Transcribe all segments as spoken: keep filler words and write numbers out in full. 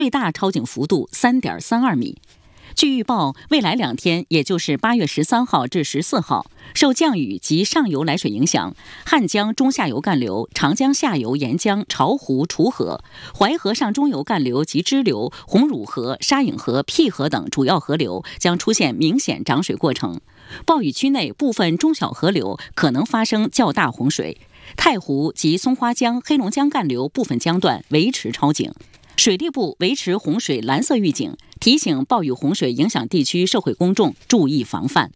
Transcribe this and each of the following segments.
最大超警幅度 三点三二米。据预报，未来两天，也就是八月十三号至十四号，受降雨及上游来水影响，汉江中下游干流、长江下游沿江巢湖、楚河、淮河上中游干流及支流、红乳河、沙影河、辟河等主要河流将出现明显涨水过程。暴雨区内部分中小河流可能发生较大洪水，太湖及松花江、黑龙江干流部分江段维持超警。水利部维持洪水蓝色预警，提醒暴雨洪水影响地区社会公众注意防范。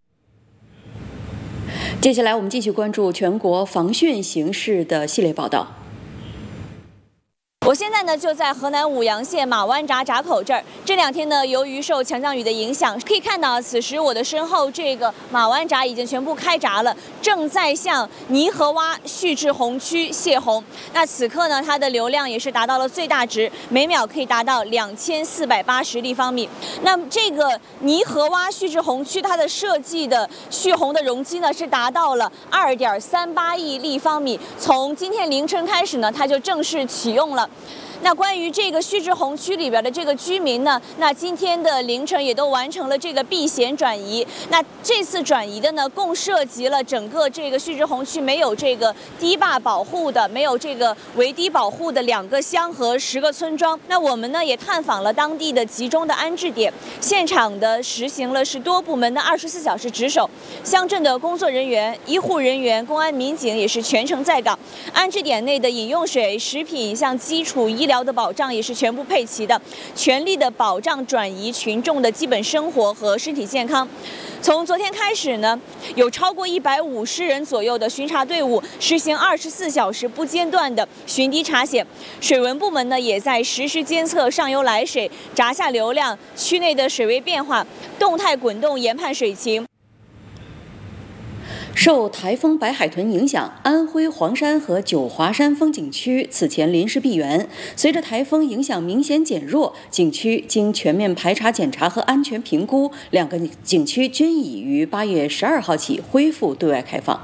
接下来我们继续关注全国防汛形势的系列报道。 我现在呢就在河南舞阳县马湾闸闸口这儿。这两天呢，由于受强降雨的影响，可以看到此时我的身后这个马湾闸已经全部开闸了，正在向泥河洼蓄滞洪区泄洪。那此刻呢，它的流量也是达到了最大值，每秒可以达到两千四百八十立方米。那这个泥河洼蓄滞洪区，它的设计的蓄洪的容积呢是达到了二点三八亿立方米。从今天凌晨开始呢，它就正式启用了。那关于这个蓄滞洪区里边的这个居民呢，那今天的凌晨也都完成了这个避险转移。那这次转移的呢，共涉及了整个这个蓄滞洪区没有这个堤坝保护的、没有这个围堤保护的两个乡和十个村庄。那我们呢也探访了当地的集中的安置点，现场的实行了是多部门的二十四小时值守，乡镇的工作人员、医护人员、公安民警也是全程在岗。安置点内的饮用水、食品，像基础医疗的保障也是全部配齐的，全力的保障转移群众的基本生活和身体健康。从昨天开始呢，有超过一百五十人左右的巡查队伍实行二十四小时不间断的巡堤查险。水文部门呢也在实时监测上游来水、闸下流量、区内的水位变化，动态滚动研判水情。 受台风白海豚影响，安徽黄山和九华山风景区此前临时闭园。随着台风影响明显减弱，景区经全面排查检查和安全评估，两个景区均已于八月十二号起恢复对外开放。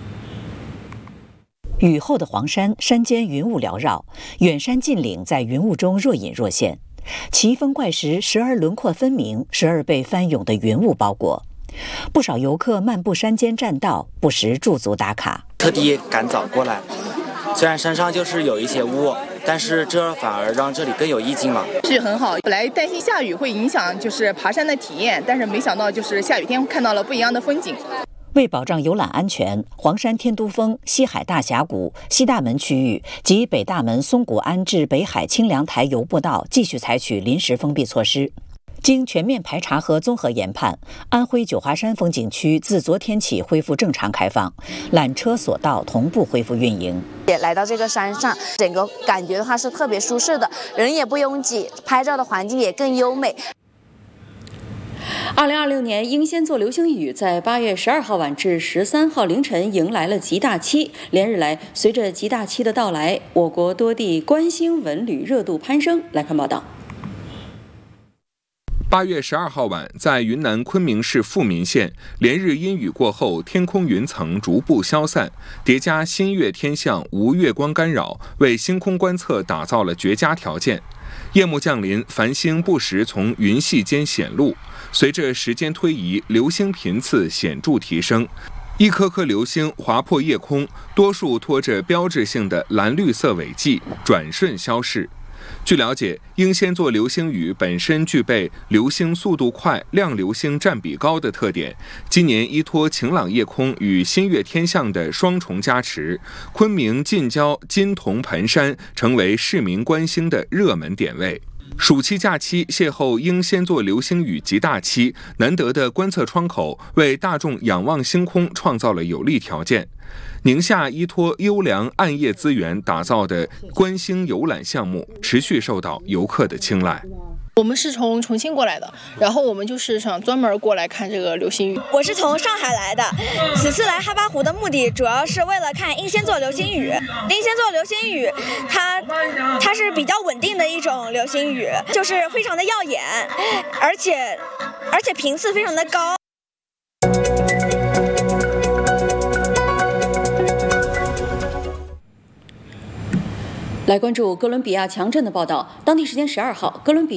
雨后的黄山，山间云雾缭绕，远山近岭在云雾中若隐若现，奇峰怪石时而轮廓分明，时而被翻涌的云雾包裹。不少游客漫步山间栈道，不时驻足打卡。 特地赶早过来，虽然山上就是有一些雾，但是这反而让这里更有意境了。 是很好，本来担心下雨会影响就是爬山的体验，但是没想到就是下雨天看到了不一样的风景。 为保障游览安全，黄山天都峰、西海大峡谷、西大门区域及北大门松谷安至北海清凉台游步道继续采取临时封闭措施。经全面排查和综合研判，安徽九华山风景区自昨天起恢复正常开放，缆车索道同步恢复运营。 也来到这个山上，整个感觉的话是特别舒适的，人也不拥挤，拍照的环境也更优美。 二零二六年英仙座流星雨在八月十二号晚至十三号凌晨迎来了极大期。连日来，随着极大期的到来，我国多地观星文旅热度攀升。来看报道。 八月十二号晚，在云南昆明市富民县，连日阴雨过后，天空云层逐步消散，叠加新月天象无月光干扰，为星空观测打造了绝佳条件。夜幕降临，繁星不时从云隙间显露。随着时间推移，流星频次显著提升，一颗颗流星划破夜空，多数拖着标志性的蓝绿色尾迹，转瞬消逝。据了解，英仙座流星雨本身具备流星速度快、亮流星占比高的特点。今年依托晴朗夜空与新月天象的双重加持，昆明近郊金铜盆山成为市民观星的热门点位。暑期假期邂逅英仙座流星雨极大期，难得的观测窗口为大众仰望星空创造了有利条件。宁夏依托优良暗夜资源打造的观星游览项目持续受到游客的青睐。 我们是从重庆过来的，然后我们就是想专门过来看这个流星雨。 我是从上海来的，此次来哈巴湖的目的主要是为了看英仙座流星雨。英仙座流星雨它它是比较稳定的一种流星雨，就是非常的耀眼，而且而且频次非常的高。 来关注哥伦比亚强震的报道。当地时间十二号，哥伦比亚